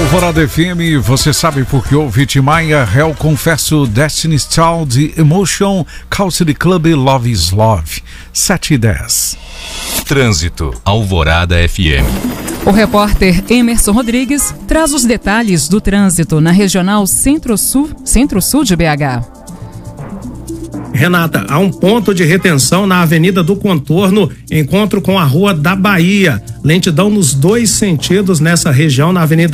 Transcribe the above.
Alvorada FM, você sabe por que ouve Timaya, Hell Confesso, Destiny's Child, Emotion, Country Club, Love is Love, 7:10. Trânsito, Alvorada FM. O repórter Emerson Rodrigues traz os detalhes do trânsito na Regional Centro-Sul de BH. Renata, há um ponto de retenção na Avenida do Contorno, encontro com a Rua da Bahia. Lentidão nos dois sentidos nessa região, na Avenida